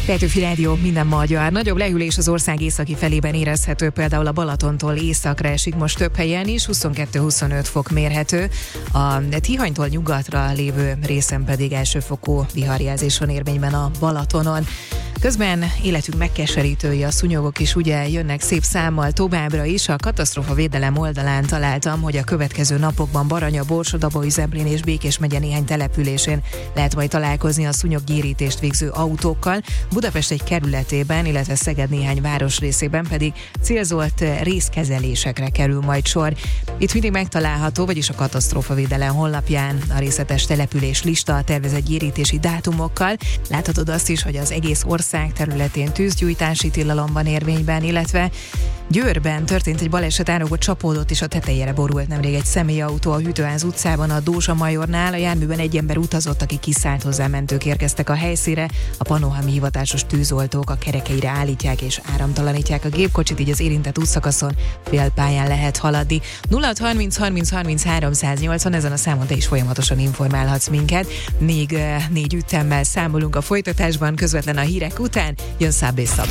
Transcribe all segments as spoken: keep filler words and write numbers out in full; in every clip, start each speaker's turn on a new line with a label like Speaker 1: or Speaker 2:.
Speaker 1: Petőfi Rádió, minden magyar. Nagyobb lehűlés az ország északi felében érezhető, például a Balatontól északra esik most több helyen is, huszonkettő-huszonöt fok mérhető. A Tihanytól nyugatra lévő részen pedig elsőfokú viharjelzés van érvényben a Balatonon. Közben életünk megkeserítői, a szúnyogok is ugye jönnek szép számmal továbbra is. A katasztrófavédelem oldalán találtam, hogy a következő napokban Baranya, Borsod-Abaúj, Zemplén és Békés megye néhány településén lehet majd találkozni a szúnyoggyérítést végző autókkal. Budapest egy kerületében, illetve Szeged néhány városrészében pedig célzott részkezelésekre kerül majd sor. Itt mindig megtalálható, vagyis a katasztrófavédelem honlapján a részletes település lista a tervezett gyérítési dátumokkal. Láthatod azt is, hogy az egész ország területén tűzgyújtási tilalom van érvényben, illetve Győrben történt egy baleset, árokot csapódott és a tetejére borult nemrég egy személyautó a Hűtőház utcában, a Dózsa Majornál. A járműben egy ember utazott, aki kiszállt, hozzá mentők érkeztek a helyszínre. A panohámi hivatásos tűzoltók a kerekeire állítják és áramtalanítják a gépkocsit, így az érintett útszakaszon félpályán lehet haladni. nulla hat harminc harminc harminc háromszáznyolcvan, ezen a számon te is folyamatosan informálhatsz minket. Még négy ütemmel számolunk a folytatásban, közvetlen a hírek után jön Szabé Szabi.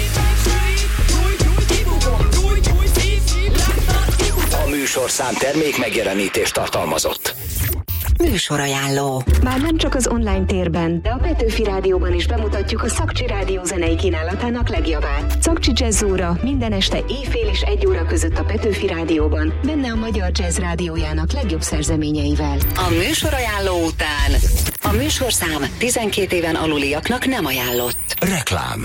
Speaker 2: A műsorszám termék megjelenítést tartalmazott.
Speaker 3: Műsorajánló. Már nem csak az online térben, de a Petőfi Rádióban is bemutatjuk a Szakcsi Rádió zenei kínálatának legjavát. Szakcsi Jazz óra minden este éjfél és egy óra között a Petőfi Rádióban, benne a Magyar Jazz Rádiójának legjobb szerzeményeivel. A műsorajánló után a műsorszám tizenkét éven aluliaknak nem ajánlott.
Speaker 2: Reklám.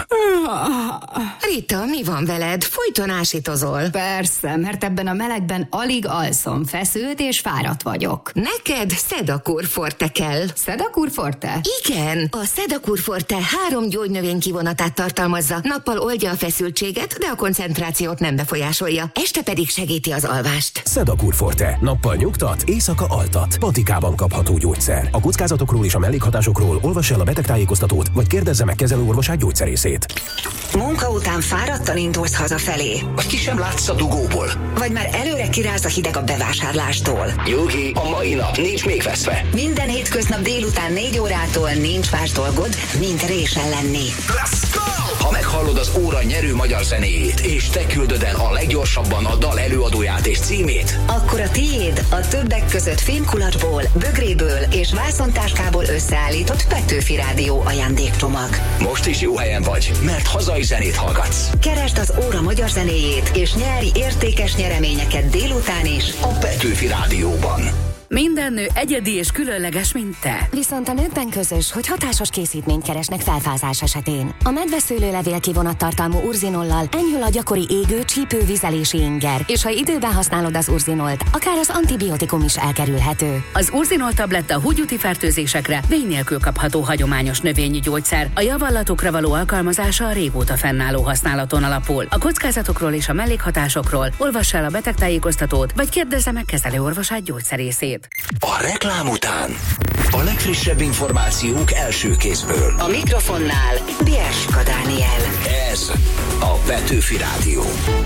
Speaker 3: Rita, mi van veled? Folyton ásítozol.
Speaker 4: Persze, mert ebben a melegben alig alszom, feszült és fáradt vagyok.
Speaker 3: Neked Sedakur Forte kell.
Speaker 4: Sedakur Forte?
Speaker 3: Igen, a Sedakur Forte három gyógynövény kivonatát tartalmazza. Nappal oldja a feszültséget, de a koncentrációt nem befolyásolja. Este pedig segíti az alvást.
Speaker 5: Sedakur Forte. Nappal nyugtat, éjszaka altat. Patikában kapható gyógyszer. A kockázatokról és a mellékhatásokról olvass el a betegtájékoztatót, vagy kérdezze meg kezelőorvosát gyógyszerészét.
Speaker 3: Munka után fáradtan indulsz hazafelé.
Speaker 2: Vagy ki sem látsz a dugóból.
Speaker 3: Vagy már előre kiráz a hideg a bevásárlástól.
Speaker 2: Nyugi, a mai nap nincs még veszve.
Speaker 3: Minden hétköznap délután négy órától nincs más dolgod, mint résen lenni.
Speaker 2: Let's go! Ha meghallod az óra nyerő magyar zenéjét, és te küldöd el a leggyorsabban a dal előadóját és címét,
Speaker 3: akkor a tiéd a többek között fémkulacsból, bögréből és vászontáskából összeállított Petőfi Rádió ajándékcsomag.
Speaker 2: Most is jó helyen vagy, mert hazai zenét hallgatsz.
Speaker 3: Keresd az óra magyar zenéjét, és nyerj értékes nyereményeket délután is
Speaker 2: a Petőfi Rádióban.
Speaker 6: Minden nő egyedi és különleges, mint te.
Speaker 7: Viszont a nőkben közös, hogy hatásos készítményt keresnek felfázás esetén. A medveszőlőlevél kivonattartalmú urzinollal enyhül a gyakori égő, csípő, vizelési inger, és ha időben használod az urzinolt, akár az antibiotikum is elkerülhető.
Speaker 6: Az urzinol tabletta húgyúti fertőzésekre vény nélkül kapható hagyományos növényi gyógyszer. A javallatokra való alkalmazása a régóta fennálló használaton alapul. A kockázatokról és a mellékhatásokról olvass el a betegtájékoztatót, vagy kérdezze meg kezelőorvosát gyógyszerészét.
Speaker 2: A reklám után a legfrissebb információk első kézből.
Speaker 3: A mikrofonnál Bieska Dániel.
Speaker 2: Ez a Petőfi Rádió.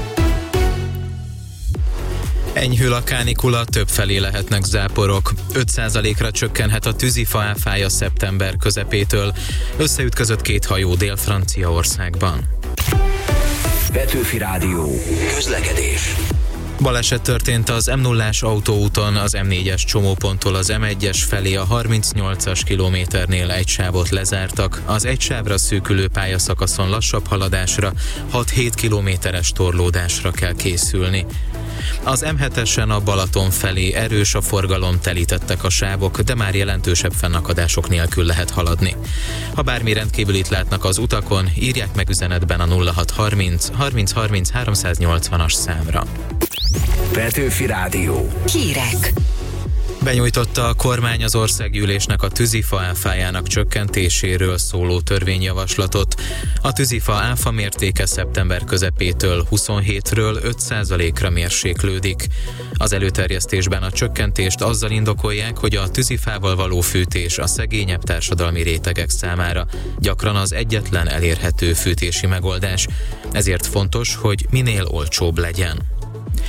Speaker 8: Enyhül a kánikula, többfelé lehetnek záporok. öt százalékra csökkenhet a tűzifa áfája szeptember közepétől. Összeütközött két hajó Dél-Franciaországban.
Speaker 2: Petőfi Rádió. Közlekedés.
Speaker 8: Baleset történt az em nullás autóúton, az em négyes csomóponttól az em egyes felé a harmincnyolcas kilométernél egy sávot lezártak. Az egy sávra szűkülő pályaszakaszon lassabb haladásra, hat-hét kilométeres torlódásra kell készülni. Az em hetesen a Balaton felé erős a forgalom, telítettek a sávok, de már jelentősebb fennakadások nélkül lehet haladni. Ha bármi rendkívülit látnak az utakon, írják meg üzenetben a nulla hat harminc harminc harminc háromszáznyolcvanas számra.
Speaker 2: Petőfi Rádió.
Speaker 3: Hírek.
Speaker 8: Benyújtotta a kormány az országgyűlésnek a tűzifa áfájának csökkentéséről szóló törvényjavaslatot. A tűzifa áfa mértéke szeptember közepétől huszonhétről öt százalékra mérséklődik. Az előterjesztésben a csökkentést azzal indokolják, hogy a tűzifával való fűtés a szegényebb társadalmi rétegek számára gyakran az egyetlen elérhető fűtési megoldás. Ezért fontos, hogy minél olcsóbb legyen.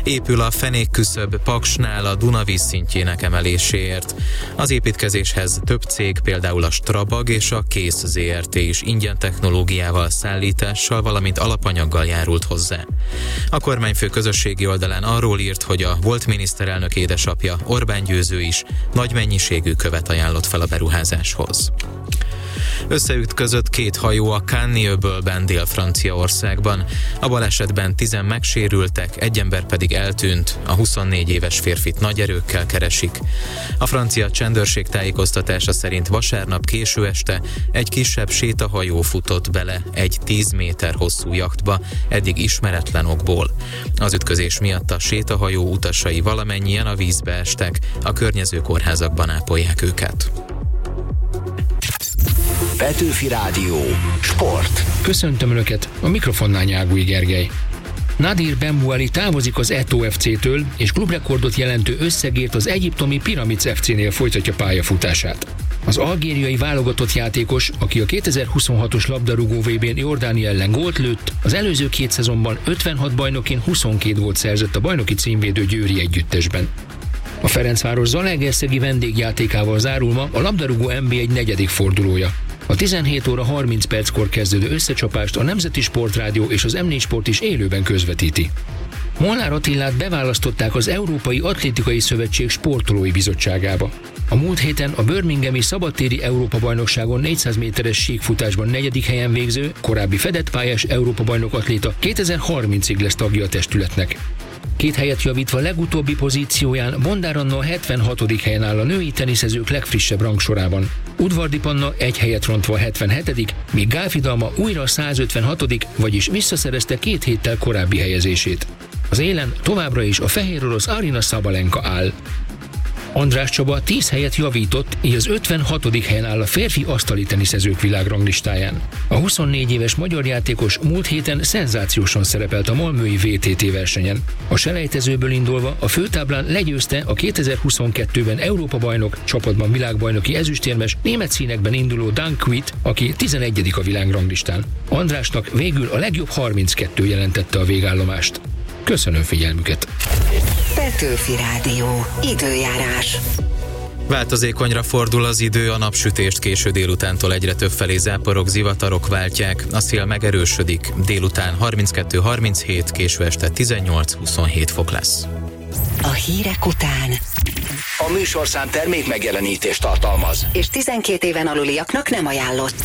Speaker 8: Épül a fenékküszöb Paksnál a Duna vízszintjének emeléséért. Az építkezéshez több cég, például a Strabag és a Kész zé er té is ingyen technológiával, szállítással, valamint alapanyaggal járult hozzá. A kormányfő közösségi oldalán arról írt, hogy a volt miniszterelnök édesapja, Orbán Győző is nagy mennyiségű követ ajánlott fel a beruházáshoz. Összeütközött két hajó a Cannes öbölben, Dél-Franciaországban. A balesetben tizen megsérültek, egy ember pedig eltűnt, a huszonnégy éves férfit nagy erőkkel keresik. A francia csendőrség tájékoztatása szerint vasárnap késő este egy kisebb sétahajó futott bele egy tíz méter hosszú jachtba, eddig ismeretlen okból. Az ütközés miatt a sétahajó utasai valamennyien a vízbe estek, a környező kórházakban ápolják őket.
Speaker 2: Petőfi Rádió. Sport.
Speaker 9: Köszöntöm Önöket, a mikrofonnál Nyágúj Gergely. Nadir Benmouali távozik az Eto ef cé-től, és klubrekordot jelentő összegért az egyiptomi Pyramids ef cé-nél folytatja pályafutását. Az algériai válogatott játékos, aki a kétezer-huszonhatos labdarúgó vé bén Jordánia ellen gólt lőtt, az előző két szezonban ötvenhat bajnokin huszonkét gólt szerzett a bajnoki címvédő győri együttesben. A Ferencváros zalaegerszegi vendégjátékával zárul ma a labdarúgó en bé egy negyedik fordulója. A tizenhét óra harminc perckor kezdődő összecsapást a Nemzeti Sportrádió és az em négy Sport is élőben közvetíti. Molnár Attilát beválasztották az Európai Atlétikai Szövetség sportolói bizottságába. A múlt héten a birminghami szabadtéri Európa-bajnokságon négyszáz méteres síkfutásban negyedik helyen végző, korábbi fedett pályás Európa-bajnok atléta kétezer-harmincig lesz tagja a testületnek. Két helyet javítva legutóbbi pozícióján Bondár Anna a hetvenhatodik helyen áll a női teniszezők legfrissebb rangsorában. Udvardi Panna egy helyet rontva a hetvenhetedik, míg Gálfi Dalma újra a százötvenhatodik, vagyis visszaszerezte két héttel korábbi helyezését. Az élen továbbra is a fehér orosz Aryna Sabalenka áll. András Csaba tíz helyet javított, így az ötvenhatodik helyen áll a férfi asztali teniszezők világranglistáján. A huszonnégy éves magyar játékos múlt héten szenzációsan szerepelt a malmöi vé té té versenyen. A selejtezőből indulva a főtáblán legyőzte a kétezer-huszonkettőben Európa-bajnok, csapatban világbajnoki ezüstérmes, német színekben induló Dan Kuit, aki tizenegyedik a világranglistán. Andrásnak végül a legjobb harminckettő jelentette a végállomást. Köszönöm figyelmüket!
Speaker 3: Petőfi Rádió. Időjárás.
Speaker 8: Változékonyra fordul az idő, a napsütést késő délutántól egyre több felé záporok, zivatarok váltják, a szél megerősödik, délután harminckettő harminchét, késő este tizennyolc-huszonhét fok lesz.
Speaker 3: A hírek után
Speaker 2: A műsorszám termék megjelenítést tartalmaz,
Speaker 3: és tizenkét éven aluliaknak nem ajánlott.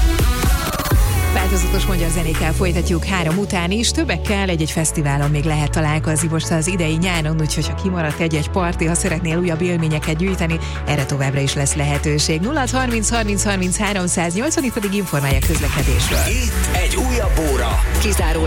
Speaker 1: Változatos magyar zenékkel folytatjuk három után is, többekkel egy-egy fesztiválon még lehet találkozni most az idei nyáron, úgyhogy ha kimaradt egy-egy parti, ha szeretnél újabb élményeket gyűjteni, erre továbbra is lesz lehetőség. nulla harminc harminc harminc háromszáznyolcvan, itt pedig informálja közlekedésről.
Speaker 2: itt egy újabb óra.
Speaker 3: Kizárólag